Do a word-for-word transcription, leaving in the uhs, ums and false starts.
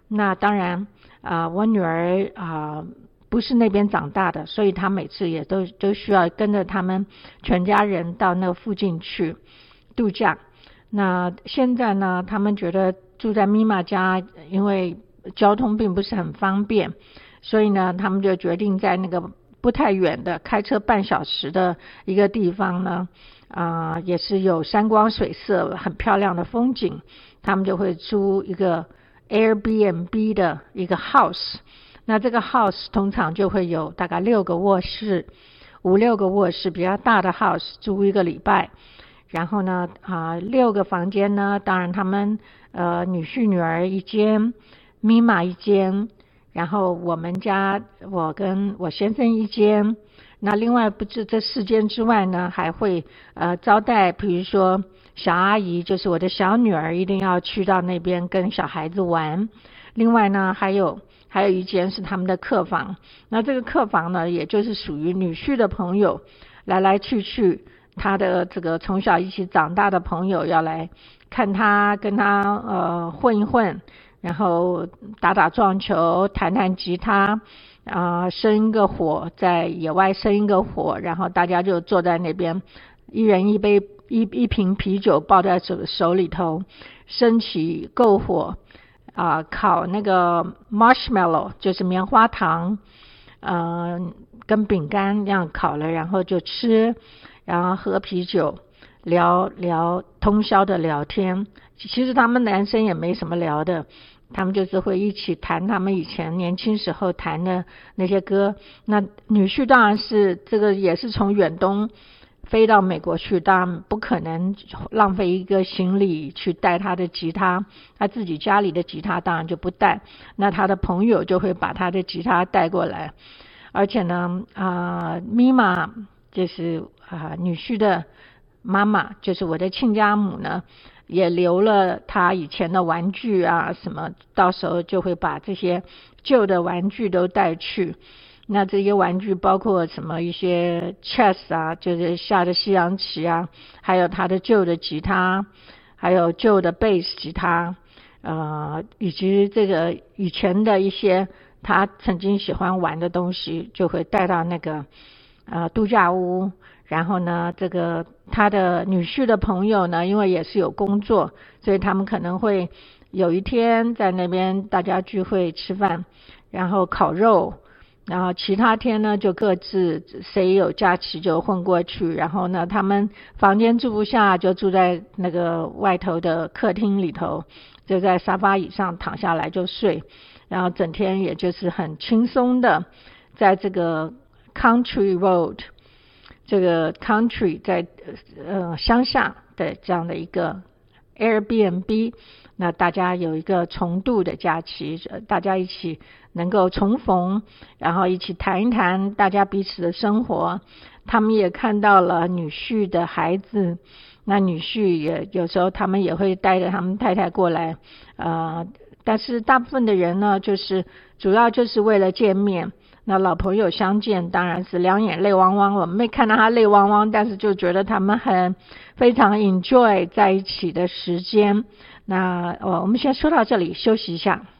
那当然啊、呃，我女儿啊、呃、不是那边长大的，所以她每次也都都需要跟着他们全家人到那附近去度假。那现在呢，他们觉得住在咪玛家，因为交通并不是很方便，所以呢，他们就决定在那个不太远的开车半小时的一个地方呢，啊、呃，也是有山光水色很漂亮的风景，他们就会租一个 Airbnb 的一个 house。 那这个 house 通常就会有大概六个卧室，五六个卧室，比较大的 house 租一个礼拜。然后呢啊、呃，六个房间呢，当然他们呃女婿女儿一间，咪玛一间，然后我们家我跟我先生一间。那另外不是这四间之外呢，还会呃招待，比如说小阿姨，就是我的小女儿，一定要去到那边跟小孩子玩。另外呢，还有还有一间是他们的客房。那这个客房呢，也就是属于女婿的朋友来来去去，他的这个从小一起长大的朋友要来看他，跟他呃混一混，然后打打撞球，弹弹吉他，啊、呃，生一个火，在野外生一个火，然后大家就坐在那边，一人一杯一一瓶啤酒抱在手手里头，升起篝火，啊、呃，烤那个 marshmallow 就是棉花糖，呃，跟饼干这样烤了，然后就吃，然后喝啤酒，聊聊通宵的聊天。其实他们男生也没什么聊的，他们就是会一起谈他们以前年轻时候谈的那些歌。那女婿当然是这个也是从远东飞到美国去，当然不可能浪费一个行李去带他的吉他，他自己家里的吉他当然就不带，那他的朋友就会把他的吉他带过来。而且呢啊、呃，咪玛就是啊、呃、女婿的妈妈，就是我的亲家母呢，也留了他以前的玩具啊什么，到时候就会把这些旧的玩具都带去。那这些玩具包括什么一些 chess 啊，就是下的西洋棋啊，还有他的旧的吉他，还有旧的贝斯吉他，呃，以及这个以前的一些他曾经喜欢玩的东西，就会带到那个呃度假屋。然后呢，这个他的女婿的朋友呢，因为也是有工作，所以他们可能会有一天在那边大家聚会吃饭，然后烤肉，然后其他天呢就各自谁有假期就混过去。然后呢，他们房间住不下，就住在那个外头的客厅里头，就在沙发椅上躺下来就睡，然后整天也就是很轻松的在这个 country road， 这个 country 在呃乡下的这样的一个 Airbnb， 那大家有一个重度的假期，大家一起能够重逢，然后一起谈一谈大家彼此的生活。他们也看到了女婿的孩子，那女婿也有时候他们也会带着他们太太过来，呃，但是大部分的人呢，就是主要就是为了见面。那老朋友相见当然是两眼泪汪汪，我们没看到他泪汪汪，但是就觉得他们很非常 enjoy 在一起的时间。那我们先说到这里，休息一下。